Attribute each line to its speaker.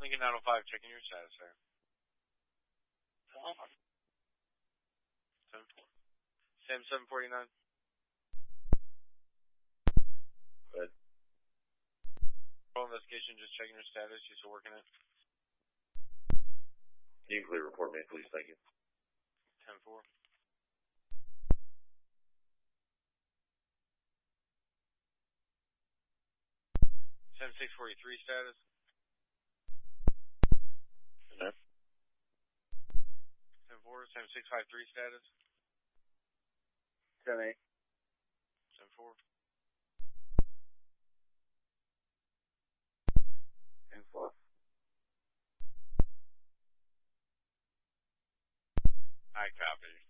Speaker 1: Lincoln 905, checking your status, sir. 7-4. Sam 749.
Speaker 2: Good.
Speaker 1: Roll investigation, just checking your status. You still working it?
Speaker 2: Can you clear report me, please? Thank you.
Speaker 1: 10-4. Sam 643 status.
Speaker 2: No.
Speaker 1: 10-4. Sam 653 status.
Speaker 2: 10-8.
Speaker 1: 10-4.
Speaker 2: 10-4.
Speaker 1: I copy.